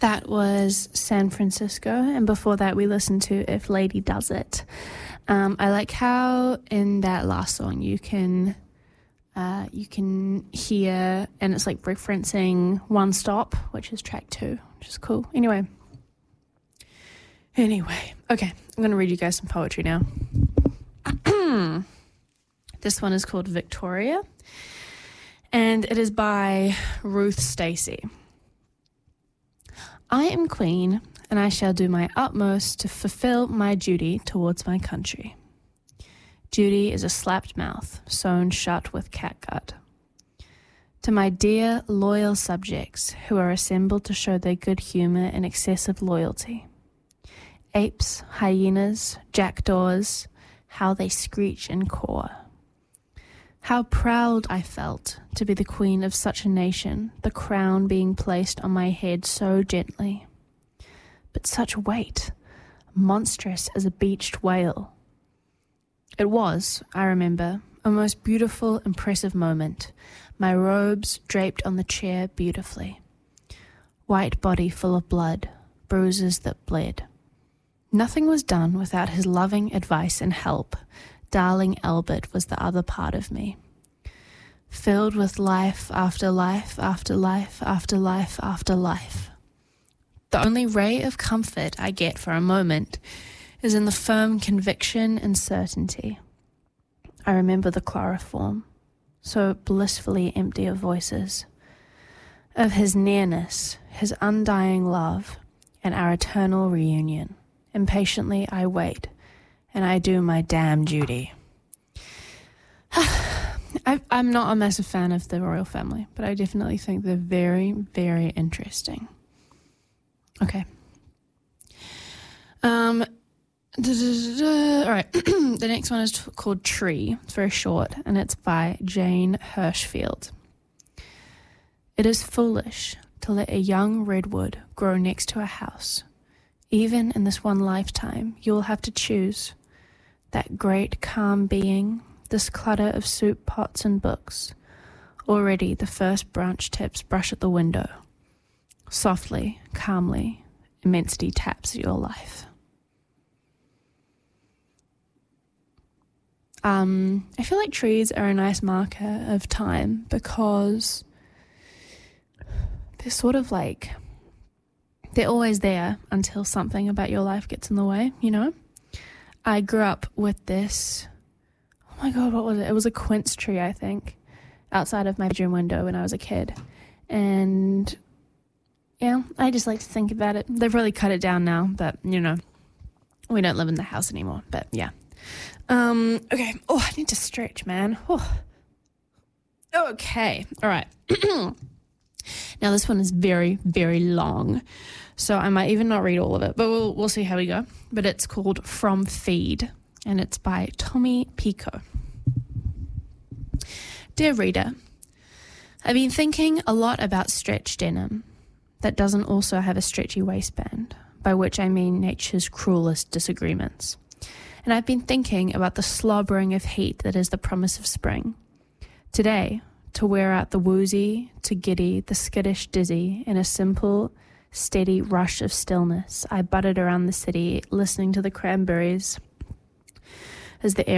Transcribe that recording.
That was San Francisco, and before that we listened to If Lady Does It. I like how in that last song you can hear, and it's like referencing One Stop, which is track 2, which is cool. Anyway, okay, I'm going to read you guys some poetry now. This one is called Victoria, and it is by Ruth Stacy. I am queen, and I shall do my utmost to fulfill my duty towards my country. Duty is a slapped mouth, sewn shut with catgut. To my dear, loyal subjects who are assembled to show their good humour and excessive loyalty. Apes, hyenas, jackdaws, how they screech and caw. How proud I felt to be the queen of such a nation, the crown being placed on my head so gently. But such weight, monstrous as a beached whale. It was, I remember, a most beautiful, impressive moment, my robes draped on the chair beautifully. White body full of blood, bruises that bled. Nothing was done without his loving advice and help. Darling Albert was the other part of me. Filled with life after life after life after life after life. The only ray of comfort I get for a moment is in the firm conviction and certainty. I remember the chloroform, so blissfully empty of voices, of his nearness, his undying love, and our eternal reunion. Impatiently I wait, and I do my damn duty. I'm not a massive fan of the royal family, but I definitely think they're very, very interesting. Okay. All right. The next one is called Tree. It's very short, and it's by Jane Hirschfield. It is foolish to let a young redwood grow next to a house. Even in this one lifetime, you will have to choose that great calm being, this clutter of soup pots and books. Already the first branch tips brush at the window. Softly, calmly, immensity taps at your life. I feel like trees are a nice marker of time because they're sort of like, they're always there until something about your life gets in the way, you know? I grew up with this, oh my God, what was it? It was a quince tree, I think, outside of my bedroom window when I was a kid. And yeah, I just like to think about it. They've really cut it down now, but you know, we don't live in the house anymore, but yeah. Okay. Oh, I need to stretch, man. Oh. Okay. All right. Now this one is very, very long, so I might even not read all of it, but we'll see how we go. But it's called From Feed, and it's by Tommy Pico. Dear reader, I've been thinking a lot about stretch denim that doesn't also have a stretchy waistband, by which I mean nature's cruelest disagreements. And I've been thinking about the slobbering of heat that is the promise of spring. Today, to wear out the woozy, to giddy, the skittish dizzy, in a simple, steady rush of stillness, I butted around the city, listening to the cranberries as the air